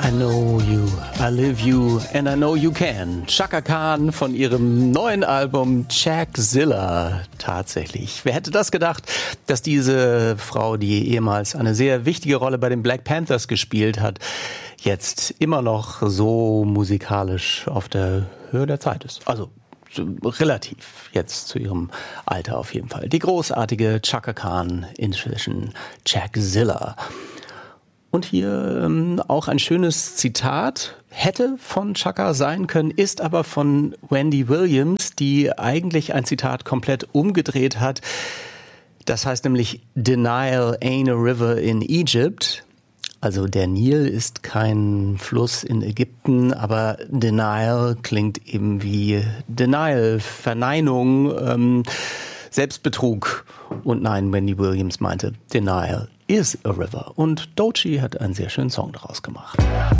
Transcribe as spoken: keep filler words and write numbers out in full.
I know you, I live you and I know you can. Chaka Khan von ihrem neuen Album Jackzilla. Tatsächlich. Wer hätte das gedacht, dass diese Frau, die ehemals eine sehr wichtige Rolle bei den Black Panthers gespielt hat, jetzt immer noch so musikalisch auf der Höhe der Zeit ist. Also relativ jetzt zu ihrem Alter auf jeden Fall. Die großartige Chaka Khan, inzwischen Jackzilla. Und hier ähm, auch ein schönes Zitat, hätte von Chaka sein können, ist aber von Wendy Williams, die eigentlich ein Zitat komplett umgedreht hat. Das heißt nämlich, Denial ain't a river in Egypt. Also der Nil ist kein Fluss in Ägypten, aber Denial klingt eben wie Denial, Verneinung, ähm, Selbstbetrug. Und nein, Wendy Williams meinte, Denial is a river. Und Doechii hat einen sehr schönen Song daraus gemacht.